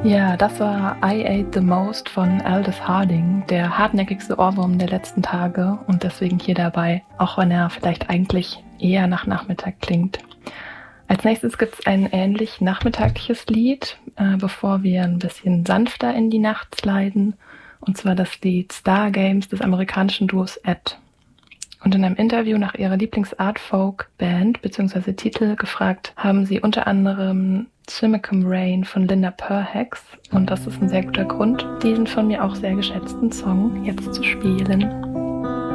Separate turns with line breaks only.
Ja, das war I Ate the Most von Aldous Harding, der hartnäckigste Ohrwurm der letzten Tage und deswegen hier dabei, auch wenn er vielleicht eigentlich eher nach Nachmittag klingt. Als nächstes gibt es ein ähnlich nachmittagliches Lied, bevor wir ein bisschen sanfter in die Nacht sliden, und zwar das Lied Star Games des amerikanischen Duos Ed. Und in einem Interview nach ihrer Lieblings-Art-Folk-Band bzw. Titel gefragt, haben sie unter anderem Swimacum Rain von Linda Perhacs. Und das ist ein sehr guter Grund, diesen von mir auch sehr geschätzten Song jetzt zu spielen.